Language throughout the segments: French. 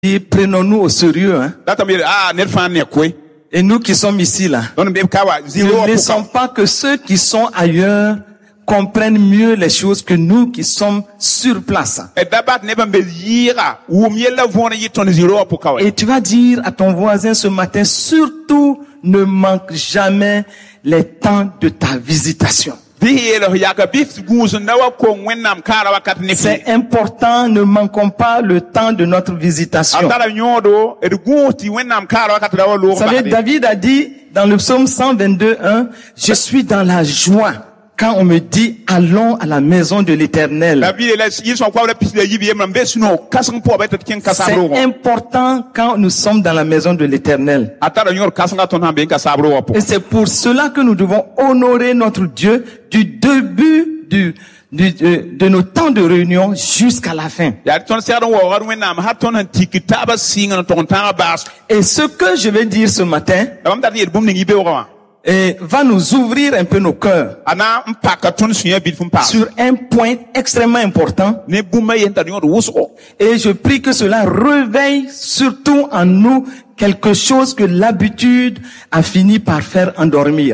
Et prenons-nous au sérieux, hein. Et nous qui sommes ici, là, ne laissons pas que ceux qui sont ailleurs comprennent mieux les choses que nous qui sommes sur place. Et tu vas dire à ton voisin ce matin, surtout ne manque jamais les temps de ta visitation. C'est important, ne manquons pas le temps de notre visitation. Vous savez, David a dit dans le psaume 122:1, je suis dans la joie quand on me dit allons à la maison de l'Éternel. C'est important quand nous sommes dans la maison de l'Éternel. Et c'est pour cela que nous devons honorer notre Dieu du début de nos temps de réunion jusqu'à la fin. Et ce que je vais dire ce matin va nous ouvrir un peu nos cœurs sur un point extrêmement important. Et je prie que cela réveille surtout en nous quelque chose que l'habitude a fini par faire endormir.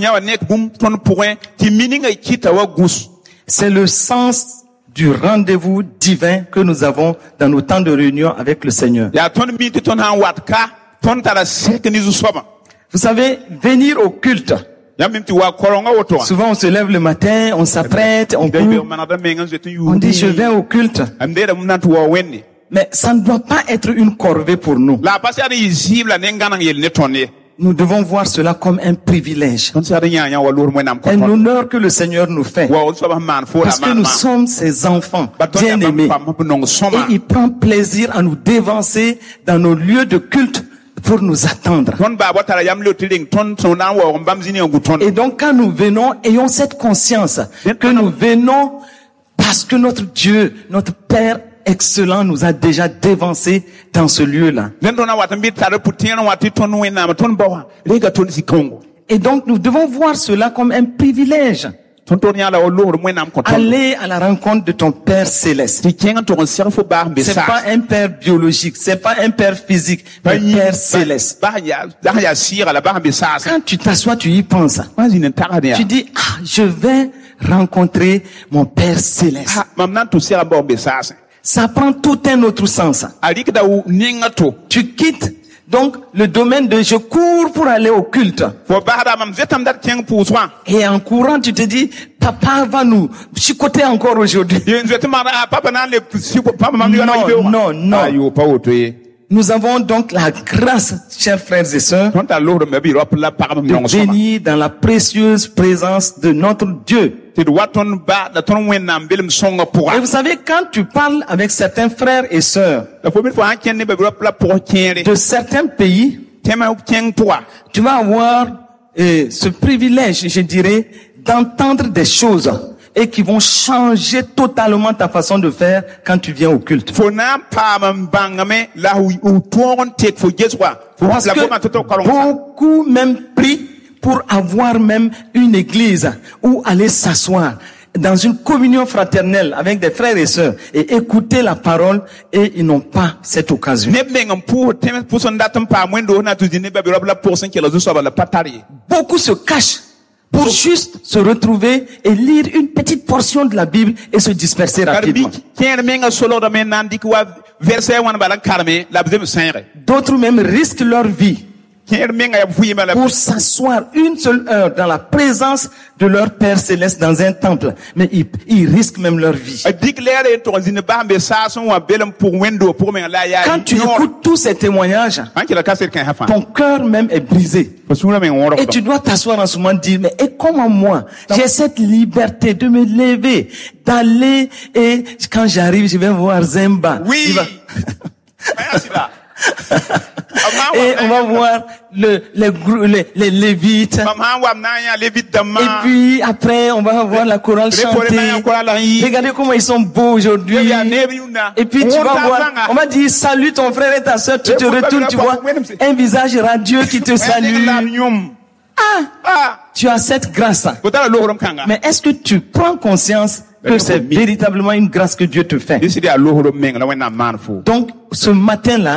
C'est le sens du rendez-vous divin que nous avons dans nos temps de réunion avec le Seigneur. Vous savez, venir au culte. Souvent on se lève le matin, on s'apprête, on court, on dit je vais au culte. Mais ça ne doit pas être une corvée pour nous. Nous devons voir cela comme un privilège, un honneur que le Seigneur nous fait, parce que nous sommes ses enfants bien-aimés. Et il prend plaisir à nous dévancer dans nos lieux de culte pour nous attendre. Et donc quand nous venons, ayons cette conscience que nous venons parce que notre Dieu, notre Père excellent nous a déjà dévancés dans ce lieu-là. Et donc nous devons voir cela comme un privilège. Aller à la rencontre de ton Père céleste. C'est pas un Père biologique, c'est pas un Père physique, mais un Père céleste. Quand tu t'assois, tu y penses. Tu dis, je vais rencontrer mon Père céleste. Ça prend tout un autre sens. Tu quittes donc le domaine de je cours pour aller au culte. Et en courant, tu te dis, papa va nous chicoter encore aujourd'hui. Non. Nous avons donc la grâce, chers frères et sœurs, de venir dans la précieuse présence de notre Dieu. Et vous savez, quand tu parles avec certains frères et sœurs de certains pays, tu vas avoir ce privilège, je dirais, d'entendre des choses et qui vont changer totalement ta façon de faire quand tu viens au culte. Parce que beaucoup même prient pour avoir même une église où aller s'asseoir dans une communion fraternelle avec des frères et sœurs et écouter la parole, et ils n'ont pas cette occasion. Beaucoup se cachent pour juste se retrouver et lire une petite portion de la Bible et se disperser rapidement. D'autres même risquent leur vie pour s'asseoir une seule heure dans la présence de leur Père céleste dans un temple. Mais ils risquent même leur vie. Quand tu écoutes tous ces témoignages, ton cœur même est brisé. Et tu dois t'asseoir en ce moment et dire, mais et comment moi, j'ai cette liberté de me lever, d'aller, et quand j'arrive, je vais voir Zemba. Oui. Et on va voir les Lévites. Et puis après, on va voir la chorale chanter. Regardez comment ils sont beaux aujourd'hui. Et puis tu vas voir, on va dire salut ton frère et ta soeur. Tu te retournes, tu vois un visage radieux qui te salue. Tu as cette grâce. Mais est-ce que tu prends conscience que c'est véritablement une grâce que Dieu te fait. Donc, ce matin-là,